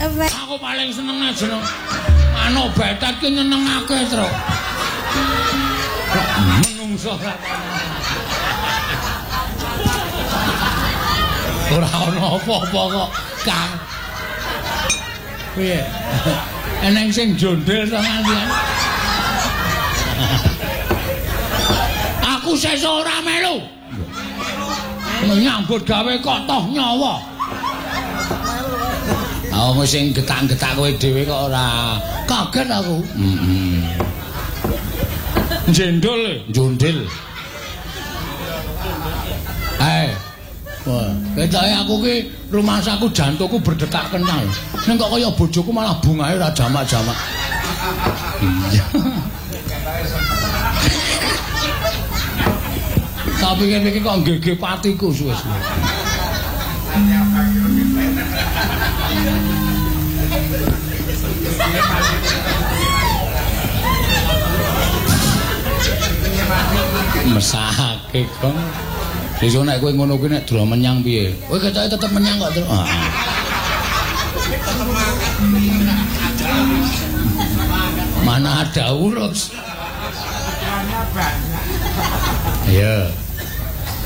Aku paling seneng jeneng manuk betet ki nyenengake, Tru. Menungso ora ana apa-apa kok, Kang. Piye? Eneng sing jondel to ngantian. Aku sesuk ora melu. Menyambut gawe kok toh nyawa. Oh, sing getak-getak kowe dhewe kok ora. Kaget aku. Jondel. Wah, ketoke aku ki rumahsaku jantungku berdetak kencang. Ning kok kaya bojoku malah bungahe ora jamak-jamak. Tak pikir-pikir kok nggege patiku suwe-suwe. Mesake kok. Sesuk nek kowe ngono kuwi nek dolo menyang piye? Kowe ketoke tetep menyang kok, Tru. Mana ada urus. Ya.